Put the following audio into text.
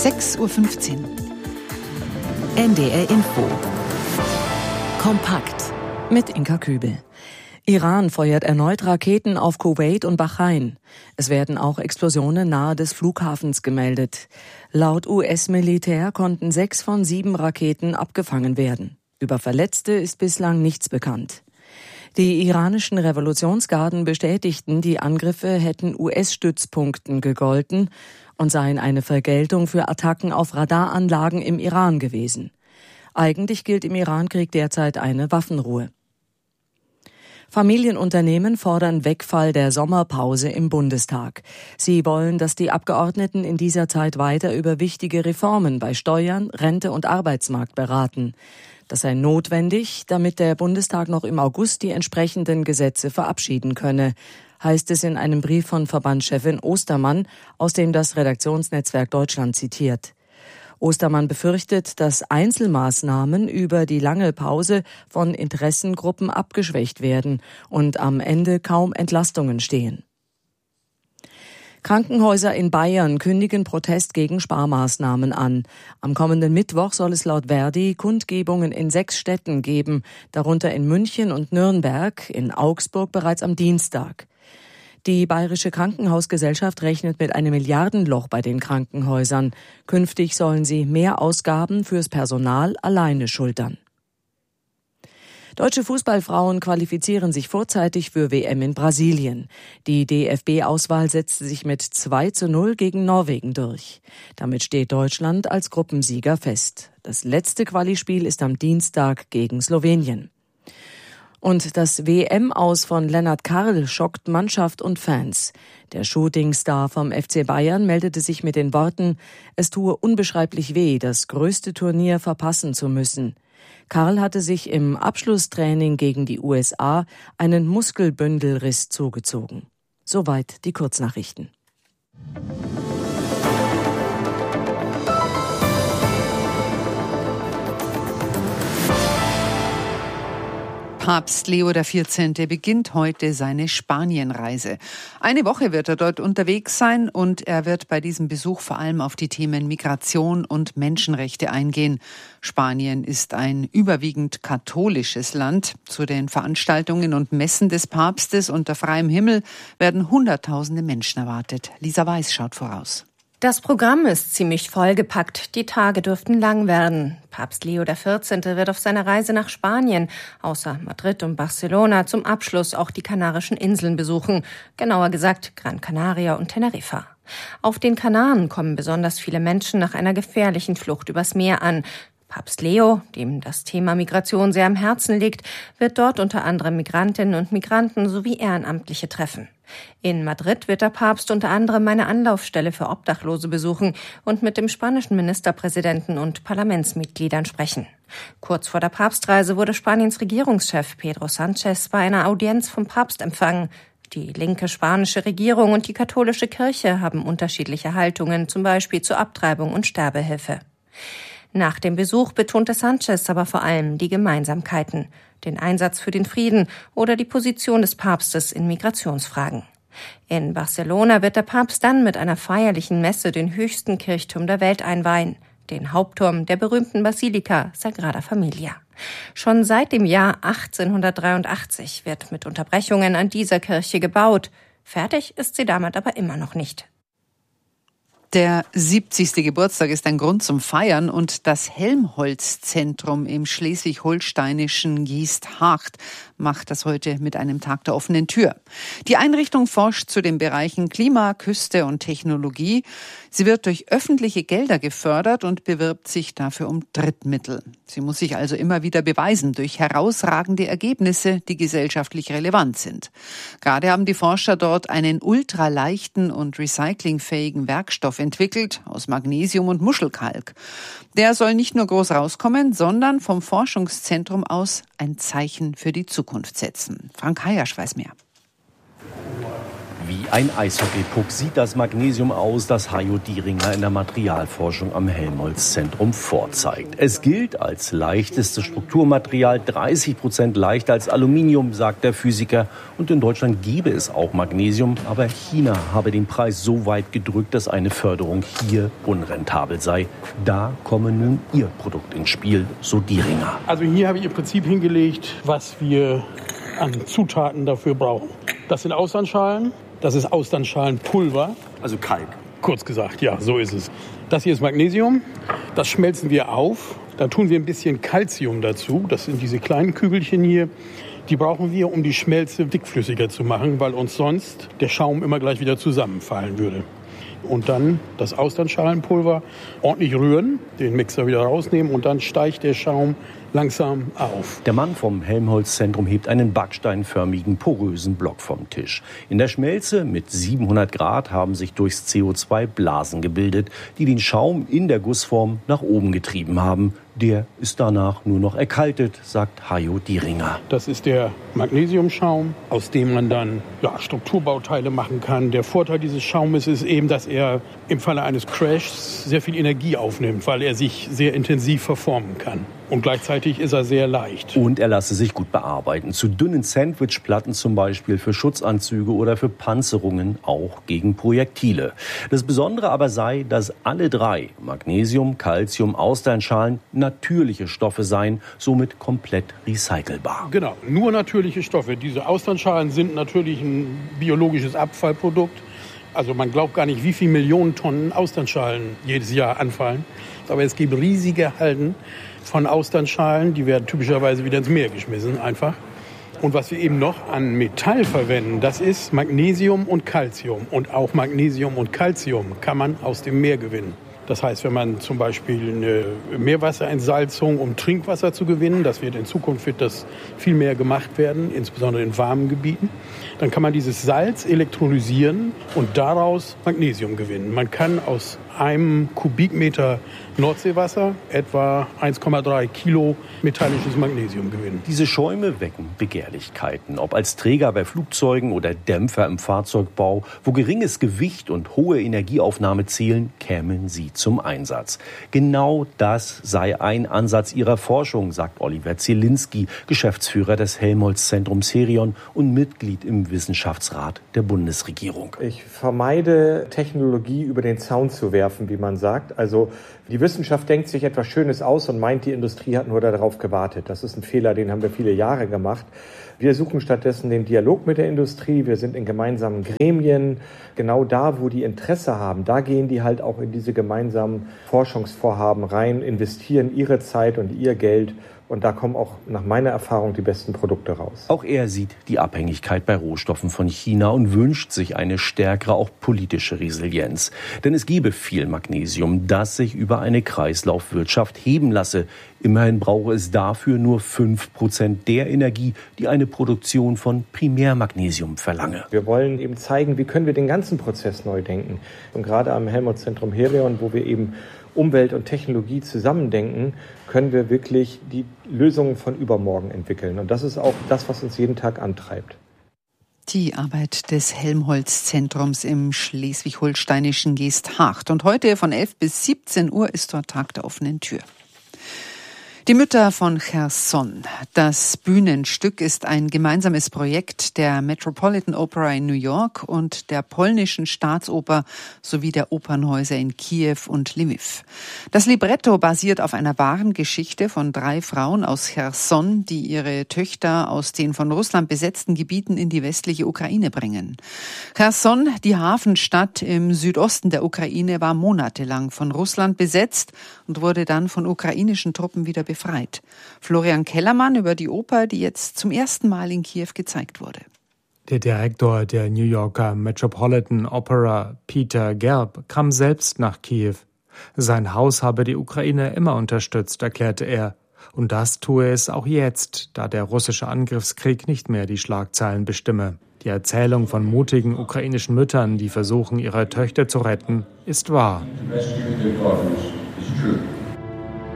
6:15 Uhr. NDR Info. Kompakt mit Inka Kübel. Iran feuert erneut Raketen auf Kuwait und Bahrain. Es werden auch Explosionen nahe des Flughafens gemeldet. Laut US-Militär konnten 6 von 7 Raketen abgefangen werden. Über Verletzte ist bislang nichts bekannt. Die iranischen Revolutionsgarden bestätigten, die Angriffe hätten US-Stützpunkten gegolten und seien eine Vergeltung für Attacken auf Radaranlagen im Iran gewesen. Eigentlich gilt im Irankrieg derzeit eine Waffenruhe. Familienunternehmen fordern Wegfall der Sommerpause im Bundestag. Sie wollen, dass die Abgeordneten in dieser Zeit weiter über wichtige Reformen bei Steuern, Rente und Arbeitsmarkt beraten. Das sei notwendig, damit der Bundestag noch im August die entsprechenden Gesetze verabschieden könne, heißt es in einem Brief von Verbandschefin Ostermann, aus dem das Redaktionsnetzwerk Deutschland zitiert. Ostermann befürchtet, dass Einzelmaßnahmen über die lange Pause von Interessengruppen abgeschwächt werden und am Ende kaum Entlastungen stehen. Krankenhäuser in Bayern kündigen Protest gegen Sparmaßnahmen an. Am kommenden Mittwoch soll es laut Verdi Kundgebungen in 6 Städten geben, darunter in München und Nürnberg, in Augsburg bereits am Dienstag. Die Bayerische Krankenhausgesellschaft rechnet mit einem Milliardenloch bei den Krankenhäusern. Künftig sollen sie mehr Ausgaben fürs Personal alleine schultern. Deutsche Fußballfrauen qualifizieren sich vorzeitig für WM in Brasilien. Die DFB-Auswahl setzte sich mit 2:0 gegen Norwegen durch. Damit steht Deutschland als Gruppensieger fest. Das letzte Qualispiel ist am Dienstag gegen Slowenien. Und das WM-Aus von Lennart Karl schockt Mannschaft und Fans. Der Shootingstar vom FC Bayern meldete sich mit den Worten: Es tue unbeschreiblich weh, das größte Turnier verpassen zu müssen. Karl hatte sich im Abschlusstraining gegen die USA einen Muskelbündelriss zugezogen. Soweit die Kurznachrichten. Papst Leo XIV. Beginnt heute seine Spanienreise. Eine Woche wird er dort unterwegs sein und er wird bei diesem Besuch vor allem auf die Themen Migration und Menschenrechte eingehen. Spanien ist ein überwiegend katholisches Land. Zu den Veranstaltungen und Messen des Papstes unter freiem Himmel werden Hunderttausende Menschen erwartet. Lisa Weiß schaut voraus. Das Programm ist ziemlich vollgepackt. Die Tage dürften lang werden. Papst Leo XIV. Wird auf seiner Reise nach Spanien, außer Madrid und Barcelona, zum Abschluss auch die Kanarischen Inseln besuchen. Genauer gesagt Gran Canaria und Teneriffa. Auf den Kanaren kommen besonders viele Menschen nach einer gefährlichen Flucht übers Meer an. Papst Leo, dem das Thema Migration sehr am Herzen liegt, wird dort unter anderem Migrantinnen und Migranten sowie Ehrenamtliche treffen. In Madrid wird der Papst unter anderem eine Anlaufstelle für Obdachlose besuchen und mit dem spanischen Ministerpräsidenten und Parlamentsmitgliedern sprechen. Kurz vor der Papstreise wurde Spaniens Regierungschef Pedro Sánchez bei einer Audienz vom Papst empfangen. Die linke spanische Regierung und die katholische Kirche haben unterschiedliche Haltungen, zum Beispiel zur Abtreibung und Sterbehilfe. Nach dem Besuch betonte Sánchez aber vor allem die Gemeinsamkeiten, den Einsatz für den Frieden oder die Position des Papstes in Migrationsfragen. In Barcelona wird der Papst dann mit einer feierlichen Messe den höchsten Kirchturm der Welt einweihen, den Hauptturm der berühmten Basilika Sagrada Familia. Schon seit dem Jahr 1883 wird mit Unterbrechungen an dieser Kirche gebaut. Fertig ist sie damit aber immer noch nicht. Der 70. Geburtstag ist ein Grund zum Feiern und das Helmholtz-Zentrum im schleswig-holsteinischen Geesthacht macht das heute mit einem Tag der offenen Tür. Die Einrichtung forscht zu den Bereichen Klima, Küste und Technologie. Sie wird durch öffentliche Gelder gefördert und bewirbt sich dafür um Drittmittel. Sie muss sich also immer wieder beweisen durch herausragende Ergebnisse, die gesellschaftlich relevant sind. Gerade haben die Forscher dort einen ultraleichten und recyclingfähigen Werkstoff entwickelt aus Magnesium und Muschelkalk. Der soll nicht nur groß rauskommen, sondern vom Forschungszentrum aus ein Zeichen für die Zukunft setzen. Frank Hayasch weiß mehr. Wie ein Eishockeypuck sieht das Magnesium aus, das Hajo Dieringer in der Materialforschung am Helmholtz-Zentrum vorzeigt. Es gilt als leichtestes Strukturmaterial, 30% leichter als Aluminium, sagt der Physiker. Und in Deutschland gäbe es auch Magnesium, aber China habe den Preis so weit gedrückt, dass eine Förderung hier unrentabel sei. Da komme nun ihr Produkt ins Spiel, so Dieringer. Also hier habe ich im Prinzip hingelegt, was wir an Zutaten dafür brauchen. Das sind Austernschalen, das ist Austernnschalenpulver. Also Kalk. Kurz gesagt, ja, so ist es. Das hier ist Magnesium, das schmelzen wir auf. Da tun wir ein bisschen Calcium dazu, das sind diese kleinen Kügelchen hier. Die brauchen wir, um die Schmelze dickflüssiger zu machen, weil uns sonst der Schaum immer gleich wieder zusammenfallen würde. Und dann das Austernnschalenpulver ordentlich rühren, den Mixer wieder rausnehmen und dann steigt der Schaum langsam auf. Der Mann vom Helmholtz-Zentrum hebt einen backsteinförmigen, porösen Block vom Tisch. In der Schmelze mit 700 Grad haben sich durchs CO2 Blasen gebildet, die den Schaum in der Gussform nach oben getrieben haben. Der ist danach nur noch erkaltet, sagt Hajo Dieringer. Das ist der Magnesiumschaum, aus dem man dann Strukturbauteile machen kann. Der Vorteil dieses Schaumes ist eben, dass er im Falle eines Crashs sehr viel Energie aufnimmt, weil er sich sehr intensiv verformen kann. Und gleichzeitig ist er sehr leicht. Und er lasse sich gut bearbeiten. Zu dünnen Sandwichplatten zum Beispiel für Schutzanzüge oder für Panzerungen, auch gegen Projektile. Das Besondere aber sei, dass alle drei, Magnesium, Calcium, Austernschalen, natürliche Stoffe seien, somit komplett recycelbar. Genau, nur natürliche Stoffe. Diese Austernschalen sind natürlich ein biologisches Abfallprodukt. Also man glaubt gar nicht, wie viele Millionen Tonnen Austernschalen jedes Jahr anfallen. Aber es gibt riesige Halden von Austernschalen, die werden typischerweise wieder ins Meer geschmissen, einfach. Und was wir eben noch an Metall verwenden, das ist Magnesium und Calcium. Und auch Magnesium und Calcium kann man aus dem Meer gewinnen. Das heißt, wenn man zum Beispiel eine Meerwasserentsalzung, um Trinkwasser zu gewinnen, in Zukunft wird das viel mehr gemacht werden, insbesondere in warmen Gebieten, dann kann man dieses Salz elektrolysieren und daraus Magnesium gewinnen. Man kann aus einem Kubikmeter Nordseewasser etwa 1,3 Kilo metallisches Magnesium gewinnen. Diese Schäume wecken Begehrlichkeiten, ob als Träger bei Flugzeugen oder Dämpfer im Fahrzeugbau. Wo geringes Gewicht und hohe Energieaufnahme zählen, kämen sie zum Einsatz. Genau das sei ein Ansatz ihrer Forschung, sagt Oliver Zielinski, Geschäftsführer des Helmholtz-Zentrums Herion und Mitglied im Wissenschaftsrat der Bundesregierung. Ich vermeide, Technologie über den Zaun zu werfen, wie man sagt. Also die Wissenschaft denkt sich etwas Schönes aus und meint, die Industrie hat nur darauf gewartet. Das ist ein Fehler, den haben wir viele Jahre gemacht. Wir suchen stattdessen den Dialog mit der Industrie. Wir sind in gemeinsamen Gremien. Genau da, wo die Interesse haben, da gehen die halt auch in diese gemeinsamen Forschungsvorhaben rein, investieren ihre Zeit und ihr Geld. Und da kommen auch nach meiner Erfahrung die besten Produkte raus. Auch er sieht die Abhängigkeit bei Rohstoffen von China und wünscht sich eine stärkere, auch politische Resilienz. Denn es gebe viel Magnesium, das sich über eine Kreislaufwirtschaft heben lasse. Immerhin brauche es dafür nur 5% der Energie, die eine Produktion von Primärmagnesium verlange. Wir wollen eben zeigen, wie können wir den ganzen Prozess neu denken. Und gerade am Helmholtz-Zentrum Herion, wo wir eben Umwelt und Technologie zusammendenken, können wir wirklich die Lösungen von übermorgen entwickeln. Und das ist auch das, was uns jeden Tag antreibt. Die Arbeit des Helmholtz-Zentrums im schleswig-holsteinischen Geesthacht. Und heute von 11 bis 17 Uhr ist dort Tag der offenen Tür. Die Mütter von Cherson. Das Bühnenstück ist ein gemeinsames Projekt der Metropolitan Opera in New York und der polnischen Staatsoper sowie der Opernhäuser in Kiew und Lviv. Das Libretto basiert auf einer wahren Geschichte von 3 Frauen aus Cherson, die ihre Töchter aus den von Russland besetzten Gebieten in die westliche Ukraine bringen. Cherson, die Hafenstadt im Südosten der Ukraine, war monatelang von Russland besetzt und wurde dann von ukrainischen Truppen wieder befreit. Florian Kellermann über die Oper, die jetzt zum ersten Mal in Kiew gezeigt wurde. Der Direktor der New Yorker Metropolitan Opera, Peter Gelb, kam selbst nach Kiew. Sein Haus habe die Ukraine immer unterstützt, erklärte er. Und das tue es auch jetzt, da der russische Angriffskrieg nicht mehr die Schlagzeilen bestimme. Die Erzählung von mutigen ukrainischen Müttern, die versuchen, ihre Töchter zu retten, ist wahr.